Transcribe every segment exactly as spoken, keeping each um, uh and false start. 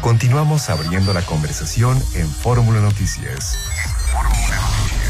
Continuamos abriendo la conversación en Fórmula Noticias. Fórmula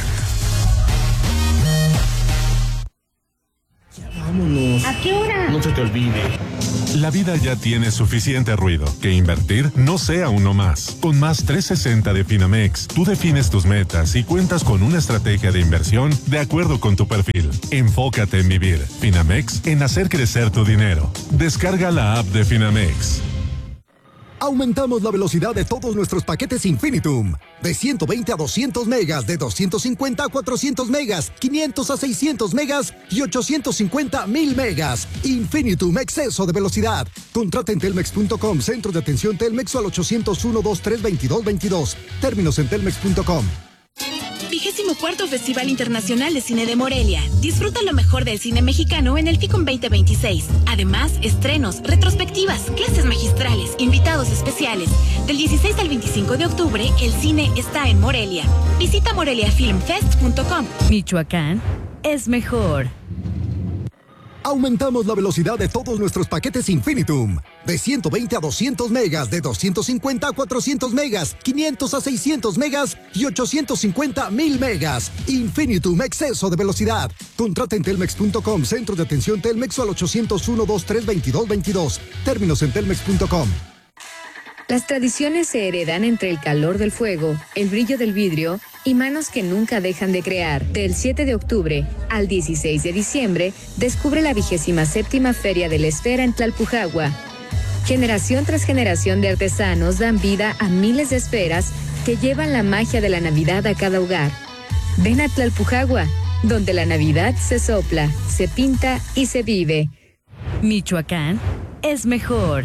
Noticias. Ya vámonos. ¿A qué hora? No se te olvide. La vida ya tiene suficiente ruido. Que invertir no sea uno más. Con Más trescientos sesenta de Finamex, tú defines tus metas y cuentas con una estrategia de inversión de acuerdo con tu perfil. Enfócate en vivir. Finamex, en hacer crecer tu dinero. Descarga la app de Finamex. Aumentamos la velocidad de todos nuestros paquetes Infinitum. De ciento veinte a doscientos megas, de doscientos cincuenta a cuatrocientos megas, quinientos a seiscientos megas y ochocientos cincuenta a mil megas. Infinitum, exceso de velocidad. Contrata en telmex punto com, centro de atención Telmex o al ochocientos uno, veintitrés, veintidós, veintidós. Términos en telmex punto com. Vigésimo cuarto Festival Internacional de Cine de Morelia. Disfruta lo mejor del cine mexicano en el FICOM veinte veintiséis. Además, estrenos, retrospectivas, clases magistrales, invitados especiales. Del dieciséis al veinticinco de octubre, el cine está en Morelia. Visita morelia film fest punto com. Michoacán es mejor. Aumentamos la velocidad de todos nuestros paquetes Infinitum. De ciento veinte a doscientos megas, de doscientos cincuenta a cuatrocientos megas, quinientos a seiscientos megas y ochocientos cincuenta a mil megas. Infinitum, exceso de velocidad. Contrata en telmex punto com, centro de atención Telmex o al ochocientos uno, veintitrés, veintidós, veintidós. Términos en telmex punto com. Las tradiciones se heredan entre el calor del fuego, el brillo del vidrio y manos que nunca dejan de crear. Del siete de octubre al dieciséis de diciembre, descubre la vigésima séptima Feria de la Esfera en Tlalpujagua. Generación tras generación de artesanos dan vida a miles de esferas que llevan la magia de la Navidad a cada hogar. Ven a Tlalpujagua, donde la Navidad se sopla, se pinta y se vive. Michoacán es mejor.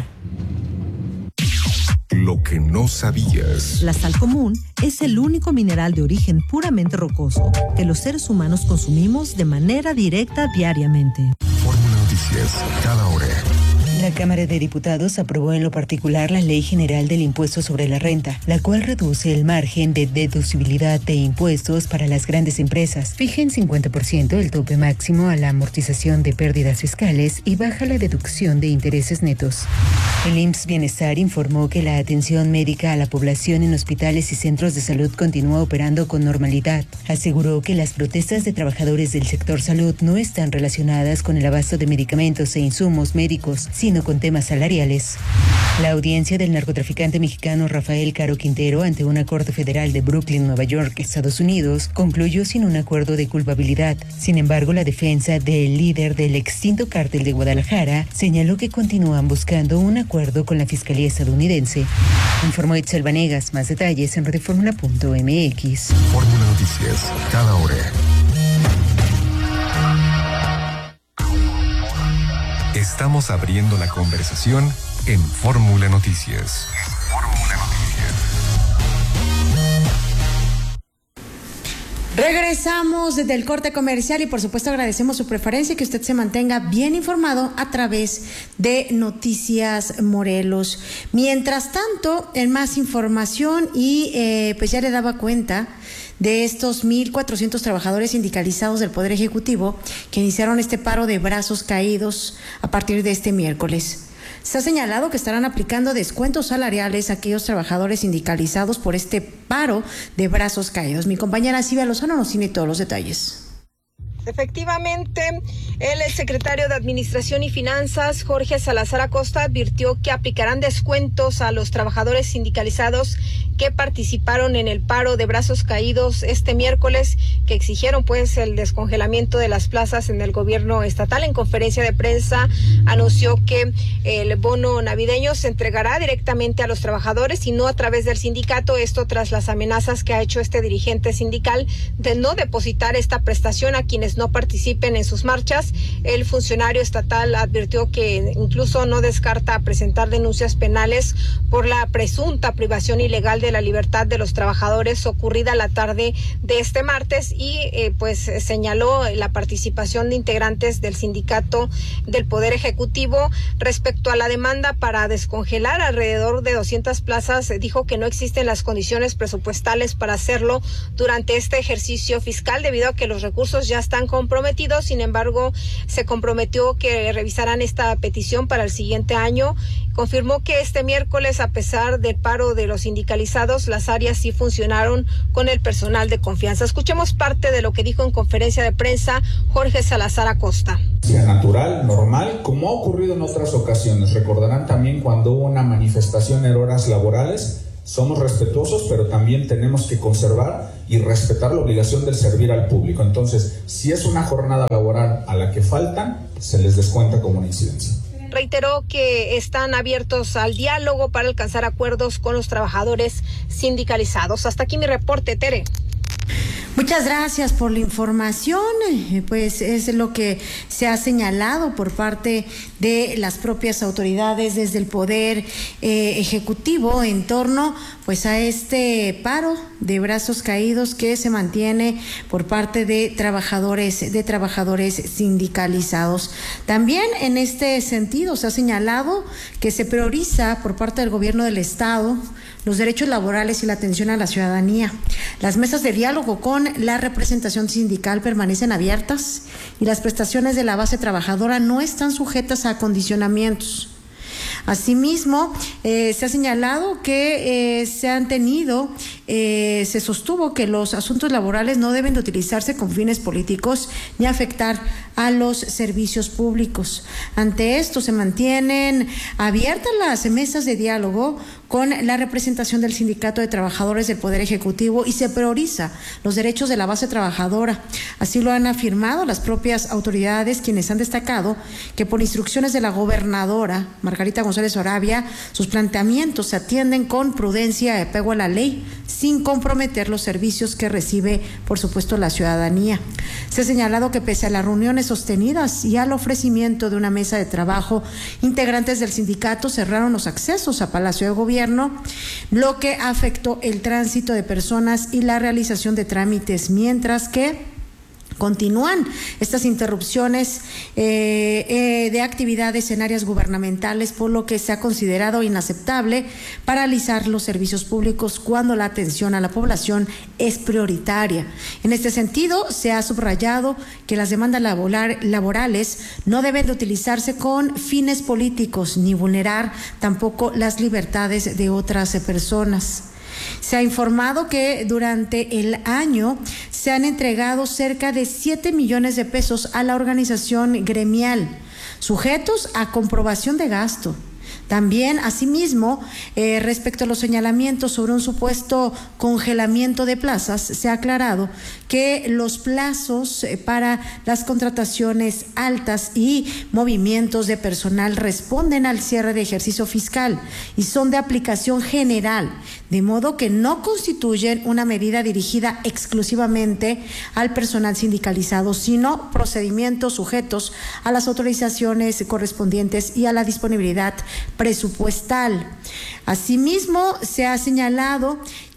Lo que no sabías. La sal común es el único mineral de origen puramente rocoso que los seres humanos consumimos de manera directa diariamente. Fórmula Noticias, cada hora. La Cámara de Diputados aprobó en lo particular la Ley General del Impuesto sobre la Renta, la cual reduce el margen de deducibilidad de impuestos para las grandes empresas, fija en cincuenta por ciento el tope máximo a la amortización de pérdidas fiscales y baja la deducción de intereses netos. El I M S S Bienestar informó que la atención médica a la población en hospitales y centros de salud continúa operando con normalidad. Aseguró que las protestas de trabajadores del sector salud no están relacionadas con el abasto de medicamentos e insumos médicos, sino con temas salariales. La audiencia del narcotraficante mexicano Rafael Caro Quintero ante una corte federal de Brooklyn, Nueva York, Estados Unidos, concluyó sin un acuerdo de culpabilidad. Sin embargo, la defensa del líder del extinto cártel de Guadalajara señaló que continúan buscando un acuerdo con la Fiscalía estadounidense. Informó Itzel Vanegas. Más detalles en radioformula punto m x. Fórmula Noticias, cada hora. Estamos abriendo la conversación en Fórmula Noticias. Fórmula Noticias. Regresamos desde el corte comercial y por supuesto agradecemos su preferencia y que usted se mantenga bien informado a través de Noticias Morelos. Mientras tanto, en más información y eh, pues ya le daba cuenta de estos mil cuatrocientos trabajadores sindicalizados del Poder Ejecutivo que iniciaron este paro de brazos caídos a partir de este miércoles. Se ha señalado que estarán aplicando descuentos salariales a aquellos trabajadores sindicalizados por este paro de brazos caídos. Mi compañera Silvia Lozano nos tiene todos los detalles. Efectivamente, el secretario de Administración y Finanzas, Jorge Salazar Acosta, advirtió que aplicarán descuentos a los trabajadores sindicalizados que participaron en el paro de brazos caídos este miércoles, que exigieron pues el descongelamiento de las plazas en el gobierno estatal. En conferencia de prensa anunció que el bono navideño se entregará directamente a los trabajadores y no a través del sindicato, esto tras las amenazas que ha hecho este dirigente sindical de no depositar esta prestación a quienes no participen en sus marchas. El funcionario estatal advirtió que incluso no descarta presentar denuncias penales por la presunta privación ilegal de la libertad de los trabajadores ocurrida la tarde de este martes y eh, pues señaló la participación de integrantes del sindicato del Poder Ejecutivo respecto a la demanda para descongelar alrededor de doscientas plazas. Dijo que no existen las condiciones presupuestales para hacerlo durante este ejercicio fiscal debido a que los recursos ya están comprometidos. Sin embargo, se comprometió que revisarán esta petición para el siguiente año. Confirmó que este miércoles, a pesar del paro de los sindicalizados, las áreas sí funcionaron con el personal de confianza. Escuchemos parte de lo que dijo en conferencia de prensa Jorge Salazar Acosta. Natural, normal, como ha ocurrido en otras ocasiones. Recordarán también cuando hubo una manifestación en horas laborales. Somos respetuosos, pero también tenemos que conservar y respetar la obligación de servir al público. Entonces, si es una jornada laboral a la que faltan, se les descuenta como una incidencia. Reiteró que están abiertos al diálogo para alcanzar acuerdos con los trabajadores sindicalizados. Hasta aquí mi reporte, Tere. Muchas gracias por la información. Pues es lo que se ha señalado por parte de las propias autoridades desde el Poder eh, Ejecutivo en torno pues a este paro de brazos caídos que se mantiene por parte de trabajadores de trabajadores sindicalizados. También en este sentido se ha señalado que se prioriza por parte del gobierno del estado los derechos laborales y la atención a la ciudadanía. Las mesas de diálogo con la representación sindical permanecen abiertas y las prestaciones de la base trabajadora no están sujetas a condicionamientos. Asimismo, eh, se ha señalado que eh, se han tenido, eh, se sostuvo que los asuntos laborales no deben de utilizarse con fines políticos ni afectar a los servicios públicos. Ante esto, se mantienen abiertas las mesas de diálogo con la representación del Sindicato de Trabajadores del Poder Ejecutivo y se prioriza los derechos de la base trabajadora. Así lo han afirmado las propias autoridades, quienes han destacado que por instrucciones de la gobernadora Margarita González Orabia, sus planteamientos se atienden con prudencia y apego a la ley, sin comprometer los servicios que recibe, por supuesto, la ciudadanía. Se ha señalado que pese a las reuniones sostenidas y al ofrecimiento de una mesa de trabajo, integrantes del sindicato cerraron los accesos a Palacio de Gobierno, lo que afectó el tránsito de personas y la realización de trámites, mientras que continúan estas interrupciones eh, eh, de actividades en áreas gubernamentales, por lo que se ha considerado inaceptable paralizar los servicios públicos cuando la atención a la población es prioritaria. En este sentido, se ha subrayado que las demandas laboral, laborales no deben de utilizarse con fines políticos ni vulnerar tampoco las libertades de otras personas. Se ha informado que durante el año se han entregado cerca de siete millones de pesos a la organización gremial, sujetos a comprobación de gasto. También, asimismo, eh, respecto a los señalamientos sobre un supuesto congelamiento de plazas, se ha aclarado que los plazos eh, para las contrataciones altas y movimientos de personal responden al cierre de ejercicio fiscal y son de aplicación general, de modo que no constituyen una medida dirigida exclusivamente al personal sindicalizado, sino procedimientos sujetos a las autorizaciones correspondientes y a la disponibilidad presupuestal. Asimismo, se ha señalado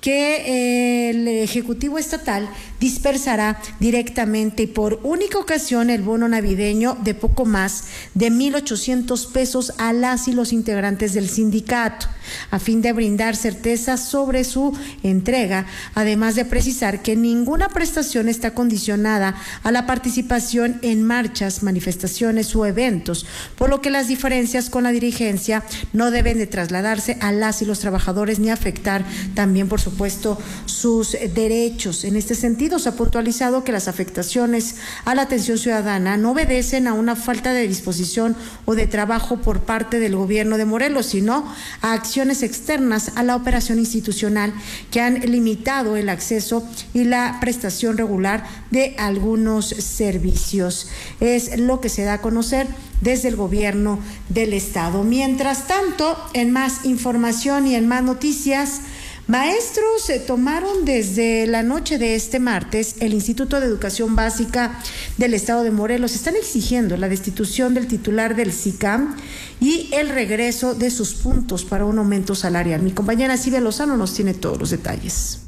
que el Ejecutivo Estatal dispersará directamente y por única ocasión el bono navideño de poco más de mil ochocientos pesos a las y los integrantes del sindicato, a fin de brindar certeza sobre su entrega, además de precisar que ninguna prestación está condicionada a la participación en marchas, manifestaciones o eventos, por lo que las diferencias con la dirigencia no deben de trasladarse a las y los trabajadores ni afectar también, por supuesto, sus derechos. En este sentido, se ha puntualizado que las afectaciones a la atención ciudadana no obedecen a una falta de disposición o de trabajo por parte del gobierno de Morelos, sino a acciones externas a la operación institucional que han limitado el acceso y la prestación regular de algunos servicios. Es lo que se da a conocer desde el gobierno del estado. Mientras tanto, en más información y en más noticias, Maestros se tomaron desde la noche de este martes el Instituto de Educación Básica del Estado de Morelos. Están exigiendo la destitución del titular del S I C A M y el regreso de sus puntos para un aumento salarial. Mi compañera Silvia Lozano nos tiene todos los detalles.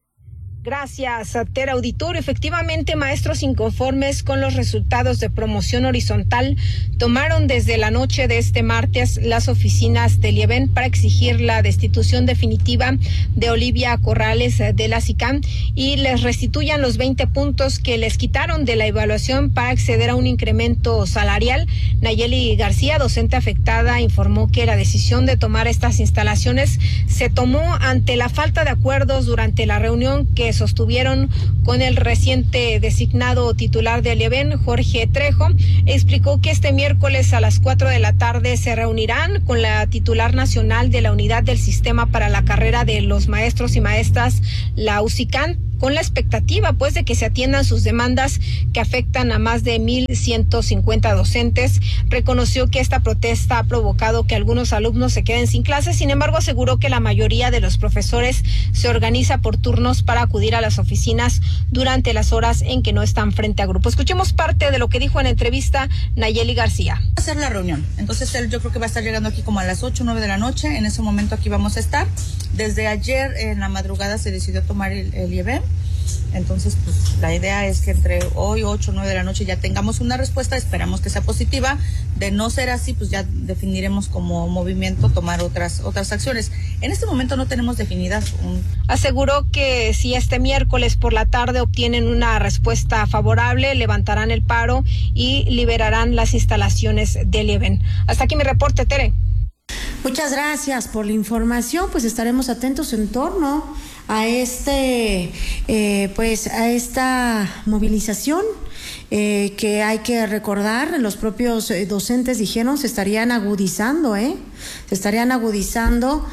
Gracias, Tere Auditorio. Efectivamente, maestros inconformes con los resultados de promoción horizontal tomaron desde la noche de este martes las oficinas del IEBEN para exigir la destitución definitiva de Olivia Corrales de la S I C A M y les restituyan los veinte puntos que les quitaron de la evaluación para acceder a un incremento salarial. Nayeli García, docente afectada, informó que la decisión de tomar estas instalaciones se tomó ante la falta de acuerdos durante la reunión que sostuvieron con el reciente designado titular del IEBEN, Jorge Trejo. Explicó que este miércoles a las cuatro de la tarde se reunirán con la titular nacional de la unidad del sistema para la carrera de los maestros y maestras, la U C I C A N, con la expectativa pues de que se atiendan sus demandas que afectan a más de mil ciento cincuenta docentes. Reconoció que esta protesta ha provocado que algunos alumnos se queden sin clases, sin embargo aseguró que la mayoría de los profesores se organiza por turnos para acudir a las oficinas durante las horas en que no están frente a grupo. Escuchemos parte de lo que dijo en entrevista Nayeli García. Va a hacer la reunión, entonces él yo creo que va a estar llegando aquí como a las ocho o nueve de la noche, en ese momento aquí vamos a estar. Desde ayer en la madrugada se decidió tomar el, el IEBEN. Entonces, pues la idea es que entre hoy, ocho o nueve de la noche ya tengamos una respuesta, esperamos que sea positiva. De no ser así, pues ya definiremos como movimiento tomar otras otras acciones. En este momento no tenemos definidas. Un... Aseguró que si este miércoles por la tarde obtienen una respuesta favorable, levantarán el paro y liberarán las instalaciones del IEBEN. Hasta aquí mi reporte, Tere. Muchas gracias por la información, pues estaremos atentos en torno a este, eh, pues a esta movilización eh, que hay que recordar, los propios eh, docentes dijeron se estarían agudizando, ¿eh? Se estarían agudizando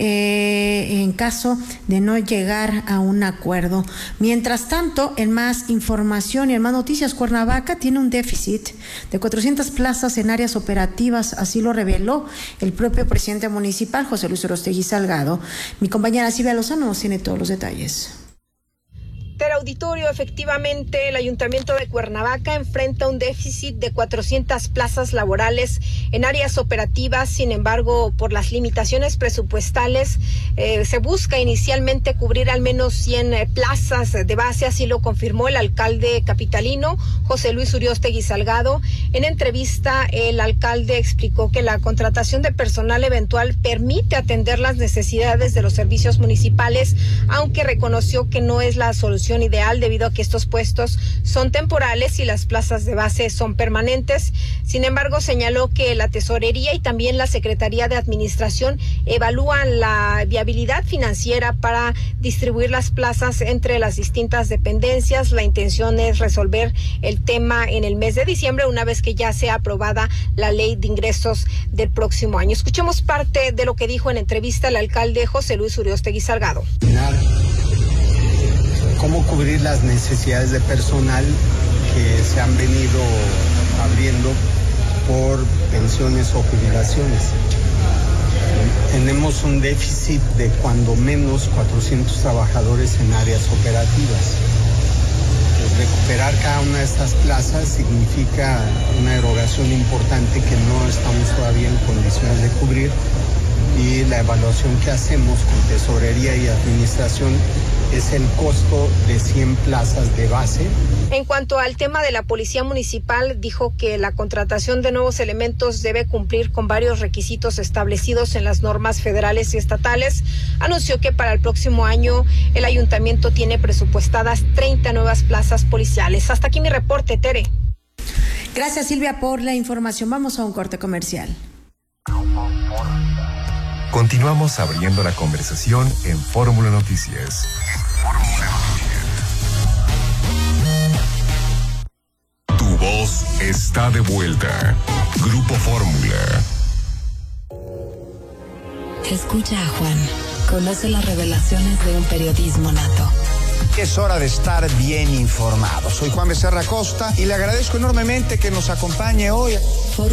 eh, en caso de no llegar a un acuerdo. Mientras tanto, en más información y en más noticias, Cuernavaca tiene un déficit de cuatrocientas plazas en áreas operativas, así lo reveló el propio presidente municipal, José Luis Orostegui Salgado. Mi compañera Silvia Lozano nos tiene todos los detalles. Tere Auditorio, efectivamente, el Ayuntamiento de Cuernavaca enfrenta un déficit de cuatrocientas plazas laborales en áreas operativas. Sin embargo, por las limitaciones presupuestales, eh, se busca inicialmente cubrir al menos cien eh, plazas de base, así lo confirmó el alcalde capitalino, José Luis Uriostegui Salgado. En entrevista, el alcalde explicó que la contratación de personal eventual permite atender las necesidades de los servicios municipales, aunque reconoció que no es la solución ideal debido a que estos puestos son temporales y las plazas de base son permanentes. Sin embargo, señaló que la tesorería y también la Secretaría de Administración evalúan la viabilidad financiera para distribuir las plazas entre las distintas dependencias. La intención es resolver el tema en el mes de diciembre, una vez que ya sea aprobada la ley de ingresos del próximo año. Escuchemos parte de lo que dijo en entrevista el alcalde José Luis Uriostegui Salgado. Cómo cubrir las necesidades de personal que se han venido abriendo por pensiones o jubilaciones. Tenemos un déficit de cuando menos cuatrocientos trabajadores en áreas operativas. Pues recuperar cada una de estas plazas significa una erogación importante que no estamos todavía en condiciones de cubrir, y la evaluación que hacemos con tesorería y administración es el costo de cien plazas de base. En cuanto al tema de la Policía Municipal, dijo que la contratación de nuevos elementos debe cumplir con varios requisitos establecidos en las normas federales y estatales. Anunció que para el próximo año el ayuntamiento tiene presupuestadas treinta nuevas plazas policiales. Hasta aquí mi reporte, Tere. Gracias, Silvia, por la información. Vamos a un corte comercial. Continuamos abriendo la conversación en Fórmula Noticias. Tu voz está de vuelta. Grupo Fórmula. Escucha a Juan. Conoce las revelaciones de un periodismo nato. Es hora de estar bien informado. Soy Juan Becerra Costa y le agradezco enormemente que nos acompañe hoy.